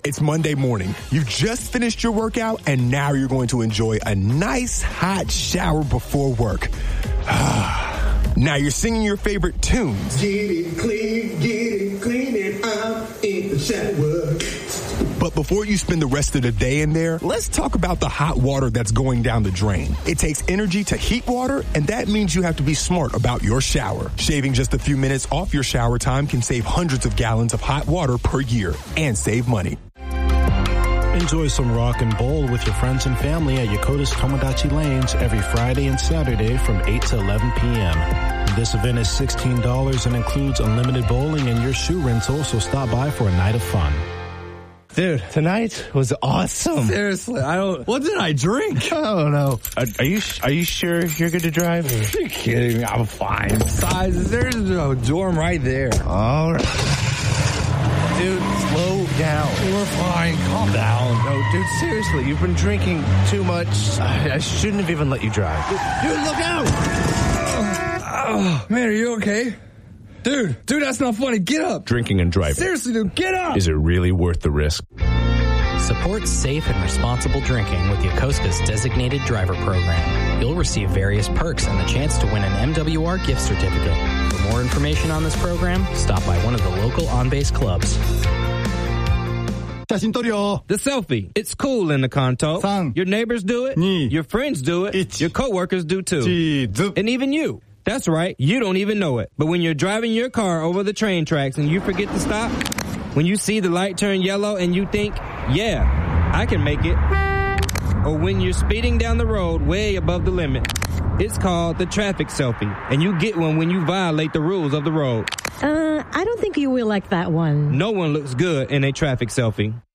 It's Monday morning. You've just finished your workout, and now you're going to enjoy a nice hot shower before work. Now you're singing your favorite tunes. Get it clean, and I'm in the shower. But before you spend the rest of the day in there, let's talk about the hot water that's going down the drain. It takes energy to heat water, and that means you have to be smart about your shower. Shaving just a few minutes off your shower time can save hundreds of gallons of hot water per year and save money. Enjoy some rock and bowl with your friends and family at Yokota's Tomodachi Lanes every Friday and Saturday from 8 to 11 p.m. This event is $16 and includes unlimited bowling and your shoe rental, so stop by for a night of fun. Dude, tonight was awesome. Seriously, what did I drink? I don't know. Are you sure you're good to drive? Are you kidding me? I'm fine. Besides, there's a dorm right there. All right. Dude, slow down. We're fine. Calm down. No, dude, seriously, you've been drinking too much. I shouldn't have even let you drive. Dude, look out! Man, are you okay? Dude, that's not funny. Get up. Drinking and driving. Seriously, dude, get up. Is it really worth the risk? Support safe and responsible drinking with Yokosuka's designated driver program. You'll receive various perks and the chance to win an MWR gift certificate. For more information on this program, stop by one of the local on-base clubs. The selfie. It's cool in the kanto. Your neighbors do it. Your friends do it. Your coworkers do too. And even you. That's right. You don't even know it. But when you're driving your car over the train tracks and you forget to stop, when you see the light turn yellow and you think, yeah, I can make it. Or when you're speeding down the road way above the limit. It's called the traffic selfie. And you get one when you violate the rules of the road. I don't think you will like that one. No one looks good in a traffic selfie.